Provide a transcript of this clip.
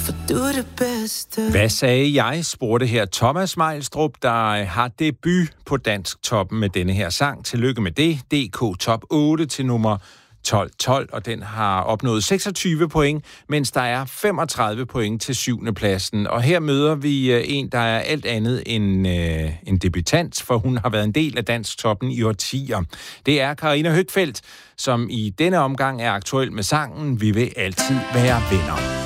for du er det bedste. Hvad sagde jeg? Spurgte her Thomas Mejlstrup, der har debut på Dansk Toppen med denne her sang. Tillykke med det. DK Top 8 til nummer 12, og den har opnået 26 point, mens der er 35 point til 7. pladsen. Og her møder vi en, der er alt andet end en debutant, for hun har været en del af Dansk Toppen i årtier. Det er Karina Høgfeldt, som i denne omgang er aktuel med sangen Vi vil altid være venner.